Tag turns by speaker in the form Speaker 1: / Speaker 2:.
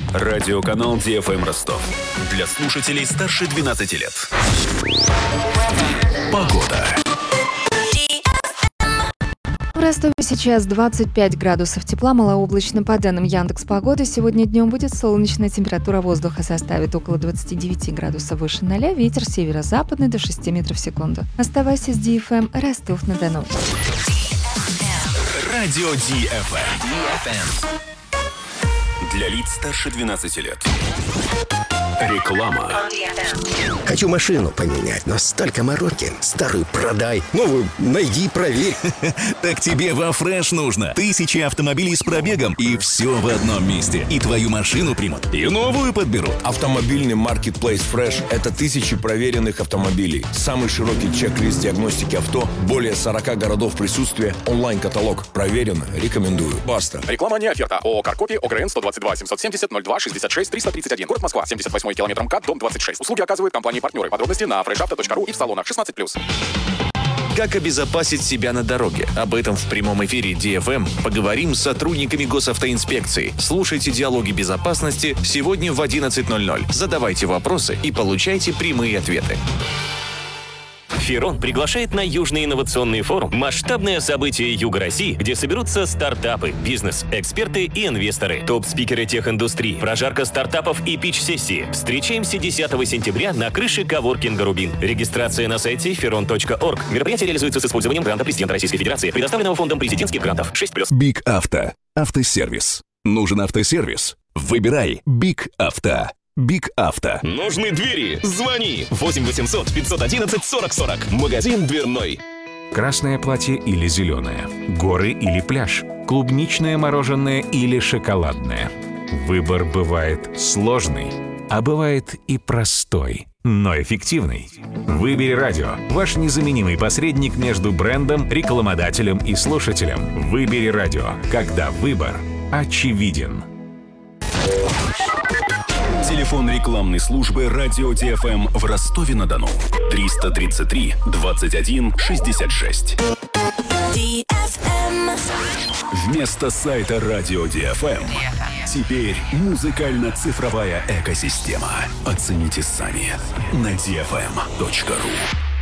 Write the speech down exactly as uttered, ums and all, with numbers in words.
Speaker 1: Радиоканал Ди Эф Эм Ростов. Для слушателей старше двенадцати лет. Погода.
Speaker 2: В Ростове сейчас двадцать пять градусов тепла, малооблачно. По данным Яндекс.Погоды, сегодня днем будет солнечная, температура воздуха составит около двадцать девять градусов выше ноля, ветер северо-западный до шести метров в секунду. Оставайся с Ди Эф Эм, Ростов-на-Дону.
Speaker 1: Радио Ди Эф Эм. Для лиц старше двенадцати лет. Реклама.
Speaker 3: Хочу машину поменять, но столько мороки. Старую продай, новую найди, проверь.
Speaker 4: Так тебе во Фреш нужно. Тысячи автомобилей с пробегом, и все в одном месте. И твою машину примут, и новую подберут.
Speaker 5: Автомобильный маркетплейс Fresh – это тысячи проверенных автомобилей. Самый широкий чек-лист диагностики авто, более сорока городов присутствия, онлайн-каталог. Проверено, рекомендую. Баста.
Speaker 6: Реклама не оферта. ООО «Каркопи», ОГРН сто двадцать два семьсот семьдесят ноль два шестьдесят шесть триста тридцать один. Город Москва, семьдесят восьмой километр МКАД, дом двадцать шесть. Услуги оказывают компании-партнеры. Подробности на фреш авто точка ру и в салонах шестнадцать плюс.
Speaker 7: Как обезопасить себя на дороге? Об этом в прямом эфире Ди Эф Эм поговорим с сотрудниками госавтоинспекции. Слушайте «Диалоги безопасности» сегодня в одиннадцать ноль ноль. Задавайте вопросы и получайте прямые ответы.
Speaker 8: Ферон приглашает на Южный инновационный форум, масштабное событие Юга России, где соберутся стартапы, бизнес, эксперты и инвесторы, топ-спикеры техиндустрии, прожарка стартапов и пич-сессии. Встречаемся десятого сентября на крыше коворкинга «Рубин». Регистрация на сайте ферон точка орг. Мероприятие реализуется с использованием гранта президента Российской Федерации, предоставленного фондом президентских грантов шесть плюс.
Speaker 4: Биг Авто. Автосервис. Нужен автосервис? Выбирай Биг Авто. Биг Авто.
Speaker 8: Нужны двери? Звони! восемь восемьсот пятьсот одиннадцать сорок сорок. Магазин дверной.
Speaker 9: Красное платье или зеленое, горы или пляж, клубничное мороженое или шоколадное. Выбор бывает сложный, а бывает и простой, но эффективный. Выбери радио, ваш незаменимый посредник между брендом, рекламодателем и слушателем. Выбери радио, когда выбор очевиден.
Speaker 1: Телефон рекламной службы Радио Ди Эф Эм в Ростове-на-Дону. триста тридцать три двадцать один шестьдесят шесть. Вместо сайта Радио Ди Эф Эм теперь музыкально-цифровая экосистема. Оцените сами на ди эф эм точка ру.